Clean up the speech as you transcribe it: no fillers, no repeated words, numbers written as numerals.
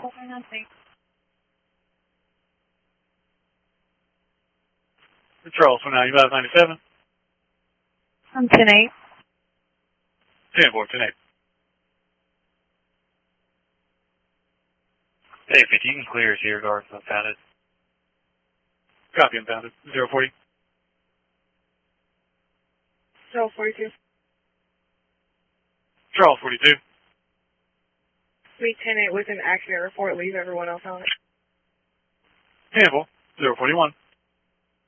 Charles, 97. I'm 10-8. 10-4, 10-8. Hey, if you can clear Sierra Garden unfounded. Copy unfounded. 040. 42. Charles, 42. 310-8 with an accident report. Leave everyone else on it. 10-4. 041.